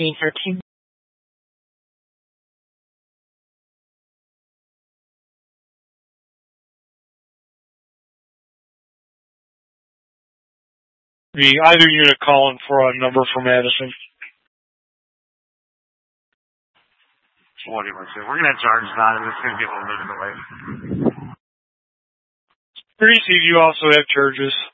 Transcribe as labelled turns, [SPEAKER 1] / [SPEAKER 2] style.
[SPEAKER 1] 1313.
[SPEAKER 2] The either unit calling for a number for Madison.
[SPEAKER 3] What do you want to say? We're going to have charges on it. It's going to be a little bit of a delay.
[SPEAKER 2] Pretty you also have charges.